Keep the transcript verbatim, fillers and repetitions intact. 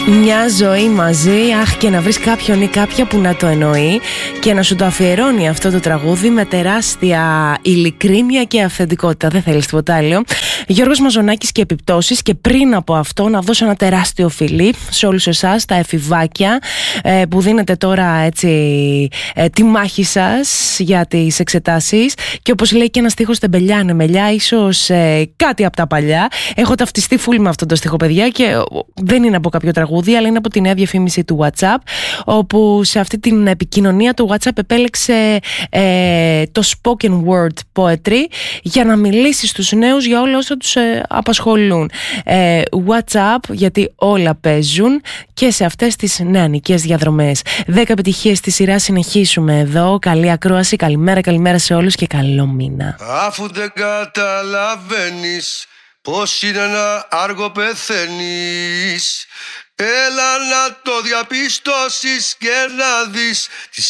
Μια ζωή μαζί, αχ, και να βρεις κάποιον ή κάποια που να το εννοεί και να σου το αφιερώνει αυτό το τραγούδι με τεράστια ειλικρίνεια και αυθεντικότητα. Δεν θέλεις τίποτα άλλο. Γιώργος Μαζονάκης και Επιπτώσεις. Και πριν από αυτό να δώσω ένα τεράστιο φιλί σε όλους εσάς, τα εφηβάκια, ε, που δίνετε τώρα έτσι ε, τη μάχη σας για τις εξετάσεις. Και όπως λέει και ένα στίχος, τεμπελιά νεμελιά, ίσως ε, κάτι από τα παλιά. Έχω ταυτιστεί φουλ με αυτό το στίχο, παιδιά, και δεν είναι από κάποιο τραγούδι, αλλά είναι από τη νέα διαφήμιση του WhatsApp, όπου σε αυτή την επικοινωνία του WhatsApp επέλεξε ε, το spoken word poetry για να μιλήσει στους νέους για όλα όσα τους ε, απασχολούν. ε, WhatsApp, γιατί όλα παίζουν και σε αυτές τις νεανικές διαδρομές. Δέκα επιτυχίες στη σειρά, συνεχίσουμε εδώ. Καλή ακρόαση, καλημέρα, καλημέρα σε όλους και καλό μήνα. Αφού δεν καταλαβαίνεις πως είναι ένα άργο, πεθαίνεις. Έλα να το διαπιστώσεις και να δεις